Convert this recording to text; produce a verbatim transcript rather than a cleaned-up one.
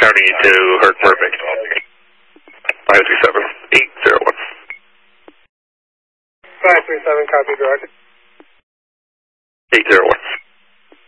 County to Herc Murphy. five three seven, eight zero one. five three seven, copy, direct. eight zero one.